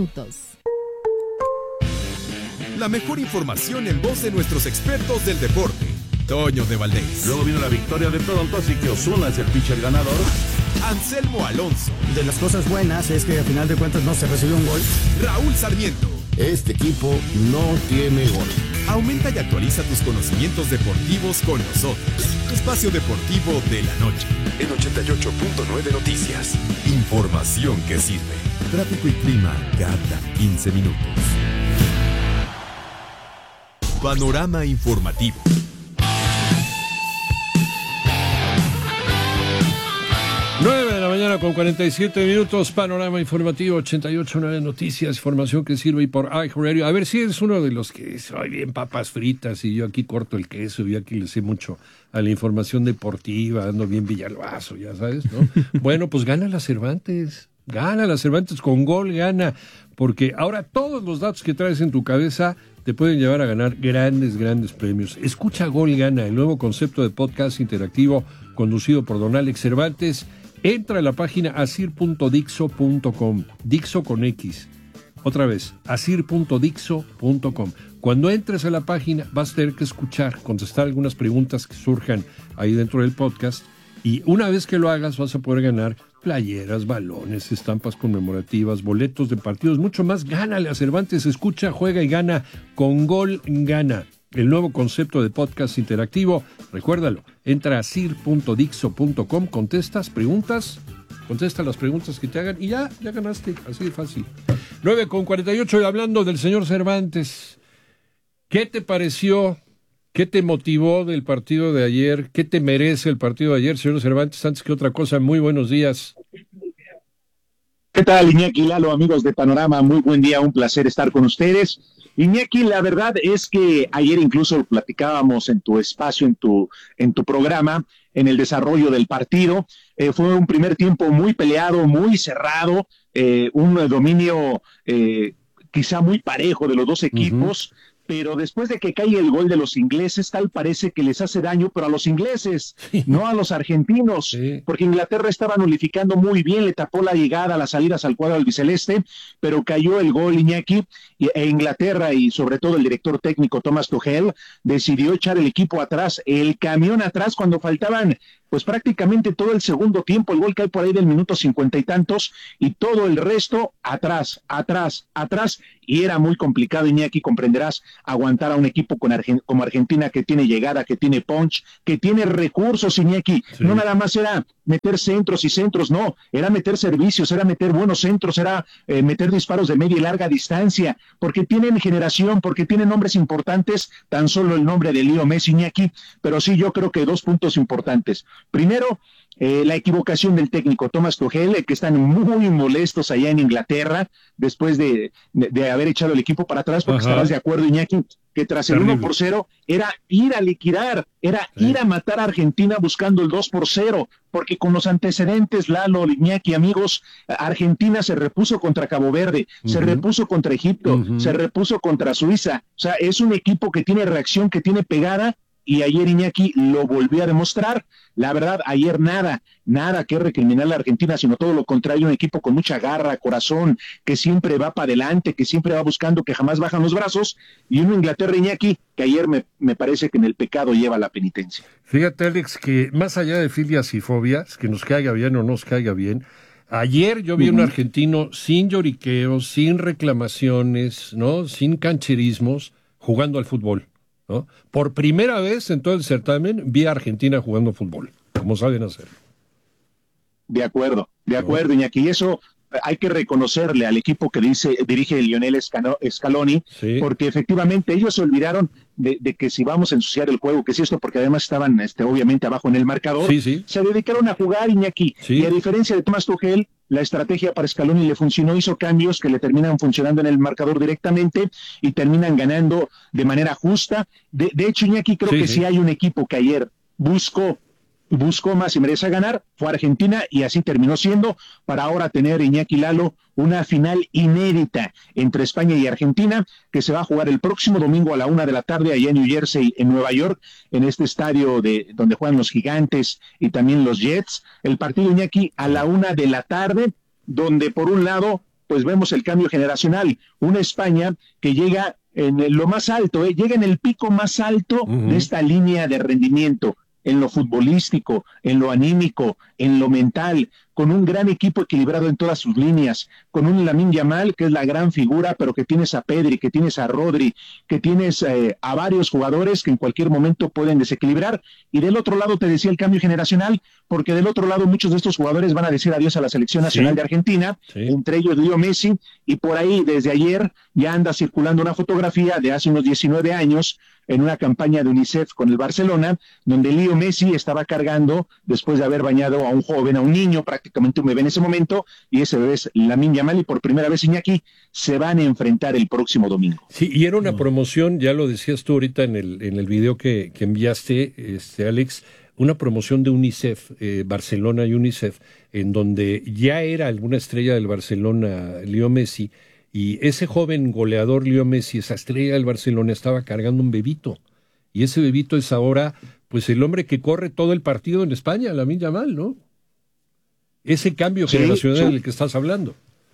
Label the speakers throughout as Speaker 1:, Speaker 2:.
Speaker 1: minutos.
Speaker 2: La mejor información en voz de nuestros expertos del deporte. Toño de Valdés.
Speaker 3: Luego vino la victoria de Toronto, así que Ozuna es el pitcher ganador.
Speaker 2: Anselmo Alonso.
Speaker 4: De las cosas buenas es que al final de cuentas no se recibió un gol.
Speaker 2: Raúl Sarmiento.
Speaker 3: Este equipo no tiene gol.
Speaker 2: Aumenta y actualiza tus conocimientos deportivos con nosotros. Espacio Deportivo de la Noche. En 88.9 Noticias. Información que sirve. Tráfico y clima cada 15 minutos. Panorama informativo.
Speaker 5: 9 de la mañana con 47 minutos, panorama informativo 88.9 Noticias, información que sirve y por iHeartRadio. A ver si es uno de los que soy bien papas fritas y yo aquí corto el queso, y aquí le sé mucho a la información deportiva, ando bien Villalbazo, ya sabes, ¿no? Bueno, pues gana la Cervantes con gol, gana, porque ahora todos los datos que traes en tu cabeza te pueden llevar a ganar grandes premios. Escucha Gol Gana, el nuevo concepto de podcast interactivo conducido por don Alex Cervantes. Entra a la página asir.dixo.com, Dixo con X. Otra vez, asir.dixo.com. Cuando entres a la página vas a tener que escuchar, contestar algunas preguntas que surjan ahí dentro del podcast, y una vez que lo hagas vas a poder ganar playeras, balones, estampas conmemorativas, boletos de partidos, mucho más. Gánale a Cervantes, escucha, juega y gana con Gol Gana. El nuevo concepto de podcast interactivo, recuérdalo, entra a asir.dixo.com, contesta las preguntas que te hagan y ya ganaste, así de fácil. 9:48, y hablando del señor Cervantes, ¿qué te pareció? ¿Qué te motivó del partido de ayer? ¿Qué te merece el partido de ayer, señor Cervantes? Antes que otra cosa, muy buenos días.
Speaker 6: ¿Qué tal, Iñaki, Lalo, amigos de Panorama? Muy buen día, un placer estar con ustedes. Iñaki, la verdad es que ayer incluso platicábamos en tu espacio, en tu programa, en el desarrollo del partido. Fue un primer tiempo muy peleado, muy cerrado, un dominio quizá muy parejo de los dos equipos. Pero después de que cae el gol de los ingleses, tal parece que les hace daño, pero a los ingleses, no a los argentinos, porque Inglaterra estaba nulificando muy bien, le tapó la llegada, las salidas al cuadro albiceleste, pero cayó el gol, Iñaki, e Inglaterra y sobre todo el director técnico Thomas Tuchel decidió echar el equipo atrás, el camión atrás cuando faltaban pues prácticamente todo el segundo tiempo. El gol cae por ahí del minuto 50 y tantos, y todo el resto atrás, y era muy complicado, Iñaki, comprenderás, aguantar a un equipo como Argentina, que tiene llegada, que tiene punch, que tiene recursos, Iñaki. No nada más era meter centros y centros, no, era meter servicios, era meter buenos centros, era meter disparos de media y larga distancia, porque tienen generación, porque tienen nombres importantes, tan solo el nombre de Leo Messi, Iñaki, pero sí, yo creo que 2 puntos importantes. Primero, la equivocación del técnico Thomas Tuchel, que están muy molestos allá en Inglaterra, después de haber echado el equipo para atrás, porque estarás de acuerdo, Iñaki, que tras el 1-0 era ir a liquidar, era ir a matar a Argentina buscando el 2-0, porque con los antecedentes, Lalo, Iñaki, amigos, Argentina se repuso contra Cabo Verde, se repuso contra Egipto, se repuso contra Suiza. O sea, es un equipo que tiene reacción, que tiene pegada, y ayer Iñaki lo volvió a demostrar. La verdad, ayer nada que recriminar a la Argentina, sino todo lo contrario, un equipo con mucha garra, corazón, que siempre va para adelante, que siempre va buscando, que jamás bajan los brazos, y una Inglaterra, Iñaki, que ayer me parece que en el pecado lleva la penitencia.
Speaker 5: Fíjate, Alex, que más allá de filias y fobias, que nos caiga bien o no nos caiga bien, ayer yo vi un argentino sin lloriqueos, sin reclamaciones, ¿no? Sin cancherismos, jugando al fútbol, ¿no? Por primera vez en todo el certamen vi a Argentina jugando fútbol, como saben hacer.
Speaker 6: De acuerdo, Iñaki, y eso hay que reconocerle al equipo que dirige Lionel Scaloni, porque efectivamente ellos se olvidaron de que si vamos a ensuciar el juego, que si esto, porque además estaban obviamente abajo en el marcador, se dedicaron a jugar, Iñaki, y a diferencia de Thomas Tuchel, la estrategia para Scaloni le funcionó, hizo cambios que le terminan funcionando en el marcador directamente y terminan ganando de manera justa. De hecho, Iñaki, creo que si hay un equipo que ayer buscó más y merece ganar, fue Argentina, y así terminó siendo, para ahora tener, Iñaki, Lalo, una final inédita entre España y Argentina, que se va a jugar el próximo domingo a la 1:00 p.m. allá en New Jersey, en Nueva York, en este estadio donde juegan los Gigantes y también los Jets. El partido, Iñaki, a la 1:00 p.m, donde por un lado pues vemos el cambio generacional. Una España que llega en lo más alto, llega en el pico más alto de esta línea de rendimiento, en lo futbolístico, en lo anímico, en lo mental, con un gran equipo equilibrado en todas sus líneas, con un Lamine Yamal que es la gran figura, pero que tienes a Pedri, que tienes a Rodri, que tienes a varios jugadores que en cualquier momento pueden desequilibrar, y del otro lado te decía el cambio generacional, porque del otro lado muchos de estos jugadores van a decir adiós a la selección nacional de Argentina, entre ellos Leo Messi, y por ahí desde ayer ya anda circulando una fotografía de hace unos 19 años, en una campaña de UNICEF con el Barcelona, donde Leo Messi estaba cargando, después de haber bañado a un joven, a un niño, prácticamente un bebé en ese momento, y ese bebé es Lamine Yamal, y por primera vez, Iñaki, se van a enfrentar el próximo domingo.
Speaker 5: Sí, y era una promoción, ya lo decías tú ahorita en el video que enviaste, Alex, una promoción de UNICEF, Barcelona y UNICEF, en donde ya era alguna estrella del Barcelona, Leo Messi, y ese joven goleador Leo Messi, esa estrella del Barcelona, estaba cargando un bebito. Y ese bebito es ahora, pues, el hombre que corre todo el partido en España, Lamine Yamal, ¿no? Ese cambio generacional del que estás hablando.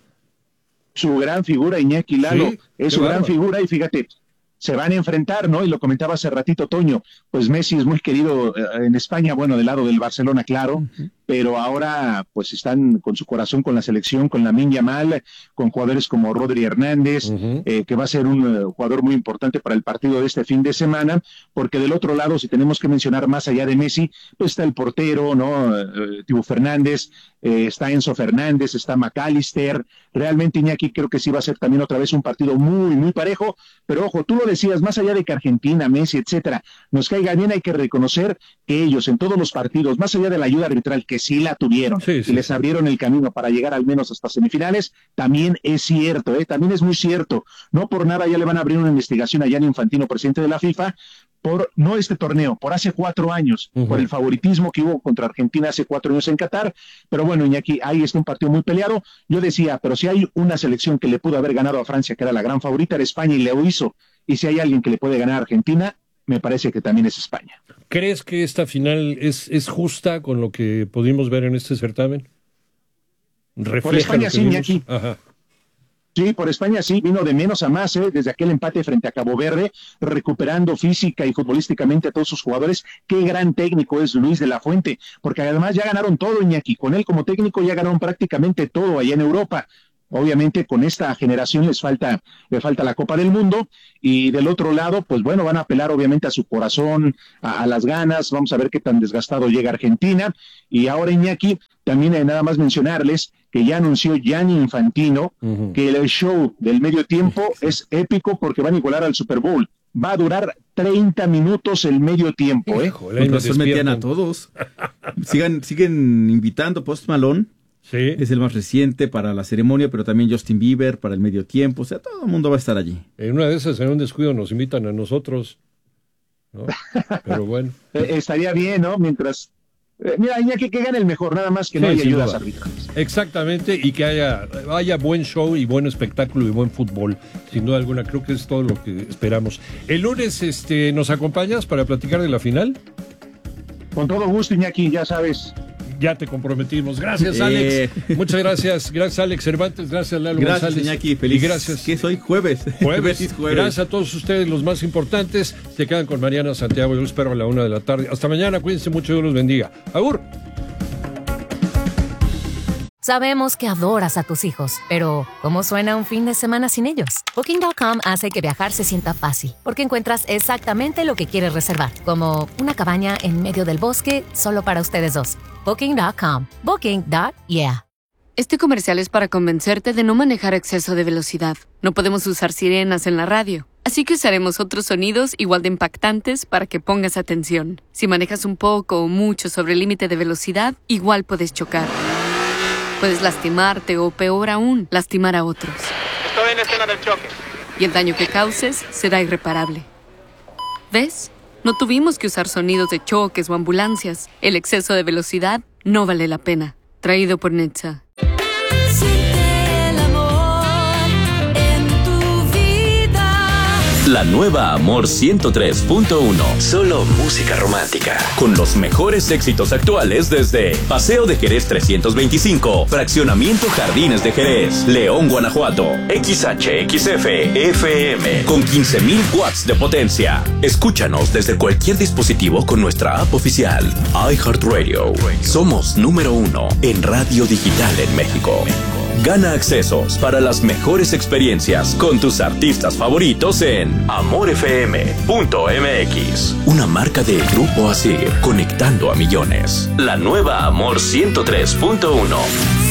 Speaker 6: Su gran figura, Iñaki Lalo, es su gran figura, y fíjate, se van a enfrentar, ¿no? Y lo comentaba hace ratito Toño, pues Messi es muy querido en España, bueno, del lado del Barcelona, claro, pero ahora pues están con su corazón con la selección, con Lamine Yamal, con jugadores como Rodri Hernández, que va a ser un jugador muy importante para el partido de este fin de semana, porque del otro lado, si tenemos que mencionar más allá de Messi, pues está el portero, ¿no? Thibaut Fernández, está Enzo Fernández, está McAllister. Realmente, Iñaki, creo que sí va a ser también otra vez un partido muy, muy parejo, pero ojo, tú lo decías, más allá de que Argentina, Messi, etcétera, nos caiga bien, hay que reconocer que ellos en todos los partidos, más allá de la ayuda arbitral, que sí la tuvieron, y les abrieron el camino para llegar al menos hasta semifinales, también es cierto, también es muy cierto, no por nada ya le van a abrir una investigación a Gianni Infantino, presidente de la FIFA, por no este torneo, por hace 4 años, por el favoritismo que hubo contra Argentina hace 4 años en Qatar. Pero bueno, Iñaki, ahí está un partido muy peleado. Yo decía, pero si hay una selección que le pudo haber ganado a Francia, que era la gran favorita, era España, y lo hizo. Y si hay alguien que le puede ganar a Argentina, me parece que también es España.
Speaker 5: ¿Crees que esta final es justa con lo que pudimos ver en este certamen? ¿Refleja
Speaker 6: por España sí, Iñaki.
Speaker 5: Ajá.
Speaker 6: Sí, por España sí, vino de menos a más, desde aquel empate frente a Cabo Verde, recuperando física y futbolísticamente a todos sus jugadores. Qué gran técnico es Luis de la Fuente, porque además ya ganaron todo, Iñaki, con él como técnico ya ganaron prácticamente todo allá en Europa. Obviamente con esta generación le falta la Copa del Mundo, y del otro lado, pues bueno, van a apelar obviamente a su corazón, a las ganas. Vamos a ver qué tan desgastado llega Argentina. Y ahora, Iñaki, también nada más mencionarles que ya anunció Gianni Infantino que el show del medio tiempo es épico, porque van a igualar al Super Bowl. Va a durar 30 minutos el medio tiempo,
Speaker 1: Híjole, con razón metían a todos. Siguen invitando Post Malone. Sí. Es el más reciente para la ceremonia, pero también Justin Bieber para el medio tiempo. O sea, todo el mundo va a estar allí.
Speaker 5: En una de esas, en un descuido, nos invitan a nosotros, ¿no? Pero bueno.
Speaker 6: Estaría bien, ¿no? Mientras... mira, Iñaki, que gane el mejor, nada más que no haya ayudas arbitrales.
Speaker 5: Exactamente, y que haya buen show y buen espectáculo y buen fútbol, sin duda alguna. Creo que es todo lo que esperamos. El lunes, ¿nos acompañas para platicar de la final?
Speaker 6: Con todo gusto, Iñaki, ya sabes.
Speaker 5: Ya te comprometimos. Gracias, Alex. Muchas gracias. Gracias, Alex Cervantes. Gracias, Lalo González.
Speaker 1: Gracias, Iñaki. Feliz.
Speaker 5: Y gracias.
Speaker 1: ¿Qué es hoy? Jueves.
Speaker 5: Jueves. Gracias a todos ustedes, los más importantes. Se quedan con Mariana Santiago. Yo los espero a la 1 de la tarde. Hasta mañana. Cuídense mucho. Dios los bendiga. ¡Agur!
Speaker 7: Sabemos que adoras a tus hijos, pero ¿cómo suena un fin de semana sin ellos? Booking.com hace que viajar se sienta fácil, porque encuentras exactamente lo que quieres reservar, como una cabaña en medio del bosque solo para ustedes dos. Booking.com. Booking.yeah.
Speaker 8: Este comercial es para convencerte de no manejar a exceso de velocidad. No podemos usar sirenas en la radio, así que usaremos otros sonidos igual de impactantes para que pongas atención. Si manejas un poco o mucho sobre el límite de velocidad, igual puedes chocar. Puedes lastimarte o, peor aún, lastimar a otros.
Speaker 9: Estoy en la escena del choque.
Speaker 8: Y el daño que causes será irreparable. ¿Ves? No tuvimos que usar sonidos de choques o ambulancias. El exceso de velocidad no vale la pena. Traído por Netza.
Speaker 10: La nueva Amor 103.1. Solo música romántica. Con los mejores éxitos actuales desde Paseo de Jerez 325, Fraccionamiento Jardines de Jerez, León, Guanajuato. XHXF FM con 15,000 watts de potencia. Escúchanos desde cualquier dispositivo con nuestra app oficial. iHeartRadio. Somos número 1 en radio digital en México. Gana accesos para las mejores experiencias con tus artistas favoritos en amorfm.mx. Una marca del Grupo Asir, conectando a millones. La nueva Amor 103.1.